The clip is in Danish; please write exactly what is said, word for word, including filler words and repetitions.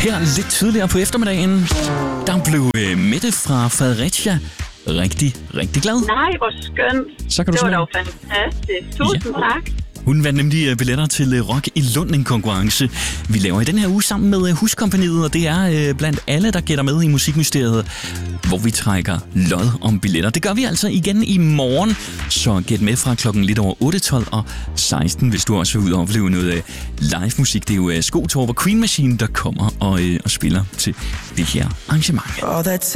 Her lidt tidligere på eftermiddagen, der blev øh, Mette fra Fredericia rigtig, rigtig glad. Nej, hvor skønt. Så kan du det var smage. dog fantastisk. Tusind ja. tak. Hun vandt nemlig billetter til Rock i Lund, en konkurrence, vi laver i den her uge sammen med Huskompagniet, og det er blandt alle, der gætter med i Musikmysteriet, hvor vi trækker lod om billetter. Det gør vi altså igen i morgen, så gæt med fra klokken lidt over otte, tolv og seksten, hvis du også vil ud og opleve noget live musik. Det er jo Skotorp og Queen Machine, der kommer og, og spiller til det her arrangement.